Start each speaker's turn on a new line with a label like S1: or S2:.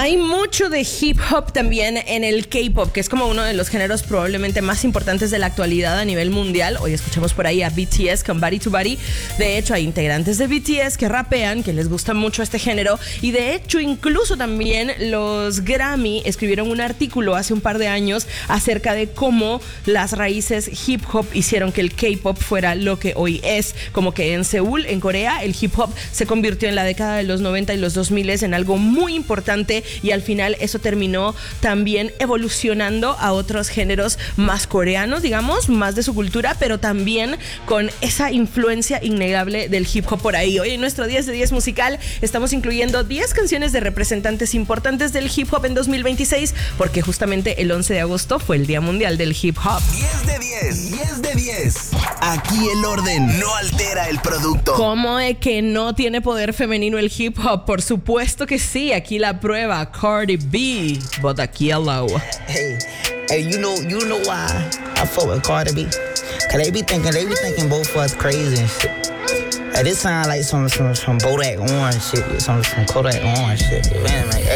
S1: Hay mucho de hip hop también en el K-pop, que es como uno de los géneros probablemente más importantes de la actualidad a nivel mundial. Hoy escuchamos por ahí a BTS con Body to Body. De hecho, hay integrantes de BTS que rapean, que les gusta mucho este género. Y de hecho, incluso también los Grammy escribieron un artículo hace un par de años acerca de cómo las raíces hip hop hicieron que el K-pop fuera lo que hoy es. Como que en Seúl, en Corea, el hip hop se convirtió en la década de los 90 y los 2000 en algo muy importante, y al final eso terminó también evolucionando a otros géneros más coreanos, digamos, más de su cultura, pero también con esa influencia innegable del hip hop por ahí. Hoy en nuestro 10 de 10 musical estamos incluyendo 10 canciones de representantes importantes del hip hop en 2026, porque justamente el 11 de agosto fue el Día Mundial del Hip Hop.
S2: 10 de 10, 10 de 10. Aquí el orden no altera el producto.
S1: ¿Cómo de que no tiene poder femenino el hip hop? Por supuesto que sí, aquí la prueba, Cardi B, but aquí yellow.
S3: Hey, you know why I fuck with Cardi B? Cause they be thinking both of us crazy and shit. This sound like some Bodak Orange shit, some Kodak Orange shit. Man,